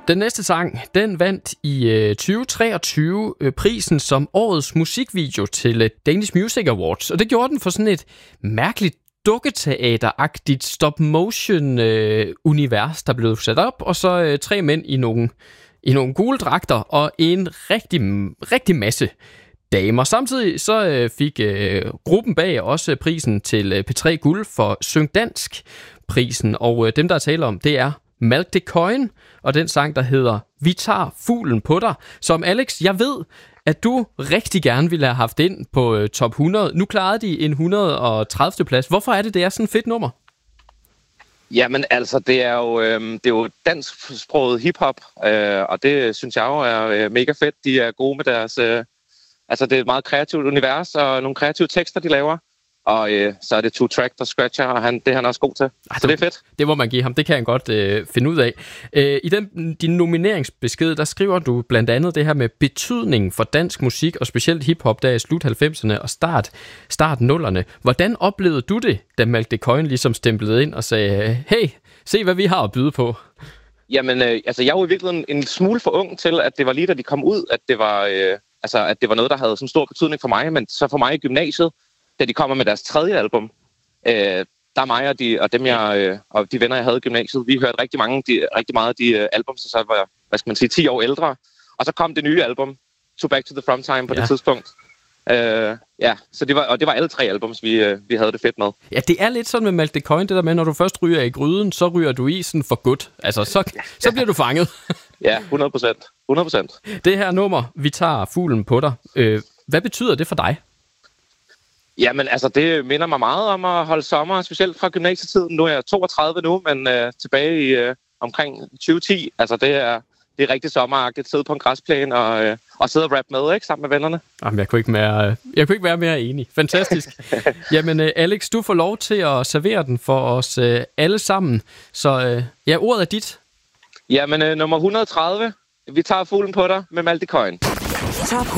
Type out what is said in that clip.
Den næste sang, den vandt i 2023 prisen som årets musikvideo til Danish Music Awards. Og det gjorde den for sådan et mærkeligt dukketeateragtigt stop-motion-univers, der blev sat op. Og så 3 mænd i nogle gule dragter og en rigtig masse damer. Samtidig så fik gruppen bag også prisen til P3 Guld for Syng Dansk prisen. Og dem, der taler om, det er Malk de Koijn og den sang, der hedder Vi tager fuglen på dig, som Alex, jeg ved, at du rigtig gerne ville have haft ind på top 100. Nu klarede de en 130. plads. Hvorfor er det er sådan et fedt nummer? Jamen altså, det er jo dansksproget hiphop, og det synes jeg jo er mega fedt. De er gode med deres... altså, det er et meget kreativt univers, og nogle kreative tekster, de laver. Og så er det 2 Track, der scratcher, og det er han også god til. Så det er fedt. Det må man give ham. Det kan han godt finde ud af. I din nomineringsbesked, der skriver du blandt andet det her med betydningen for dansk musik, og specielt hiphop, der i slut 90'erne og start 0'erne. Hvordan oplevede du det, da Malk de Koijn ligesom stemplede ind og sagde, hey, se hvad vi har at byde på? Jamen, altså jeg var i virkeligheden en smule for ung til, at det var lige da de kom ud, at det var, at det var noget, der havde sådan stor betydning for mig. Men så for mig i gymnasiet, da de kommer med deres 3. album, der er mig og dem og de venner, jeg havde i gymnasiet, vi hørte rigtig meget af de album, så var jeg, 10 år ældre. Og så kom det nye album, To Back to the From Time på det tidspunkt. Så det var alle 3 albums, vi havde det fedt med. Ja, det er lidt sådan med Malk de Koijn, det der med, når du først ryger i gryden, så ryger du i sådan for godt. Altså, så bliver du fanget. Ja, 100%. Det her nummer, Vi tager fuglen på dig, hvad betyder det for dig? Jamen, altså, det minder mig meget om at holde sommer, specielt fra gymnasietiden. Nu er jeg 32 nu, men tilbage i omkring 2010. Altså, det er rigtig sommeragtigt. Sidde på en græsplæne og sidde og rappe med, ikke? Sammen med vennerne. Jamen, jeg kunne ikke være mere enig. Fantastisk. Jamen, Alex, du får lov til at servere den for os alle sammen. Så ordet er dit. Jamen, nummer 130. Vi tager fuglen på dig med Malk de Koijn.